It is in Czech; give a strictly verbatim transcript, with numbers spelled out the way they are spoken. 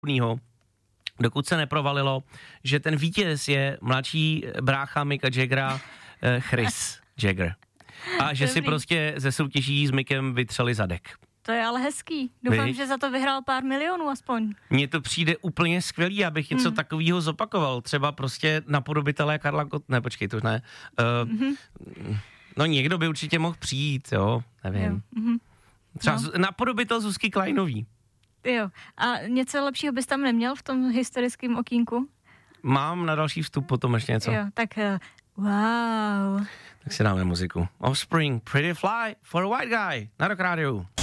dokud se neprovalilo, že ten vítěz je mladší brácha Micka Jaggera, eh, Chris Jagger. A že si prostě ze soutěží s Mickem vytřeli zadek. To je ale hezký. Doufám, Víš? že za to vyhrál pár milionů aspoň. Mně to přijde úplně skvělý, já bych něco hmm. takového zopakoval. Třeba prostě napodobitelé Karla Kot... Ne, počkej, to už ne. Uh, mm-hmm. No někdo by určitě mohl přijít, jo, nevím. Jo. Třeba No. z- napodobitel Zuzky Kleinový. Jo. A něco lepšího bys tam neměl v tom historickém okýnku? Mám na další vstup potom ještě něco. Jo, tak uh, wow. Tak si dáme muziku. Offspring, Pretty Fly for a White Guy na Rock Radio.